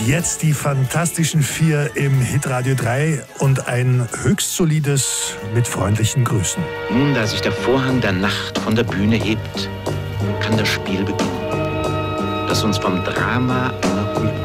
Jetzt die Fantastischen Vier im Hitradio 3 und ein höchst solides mit freundlichen Grüßen. Nun, da sich der Vorhang der Nacht von der Bühne hebt, kann das Spiel beginnen, das uns vom Drama einer Kultur